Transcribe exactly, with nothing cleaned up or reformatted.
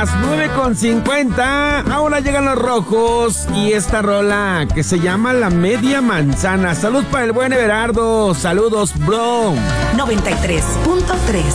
las nueve con cincuenta. Ahora llegan los rojos y esta rola que se llama La Media Manzana. Salud para el buen Everardo. Saludos, bro. noventa y tres punto tres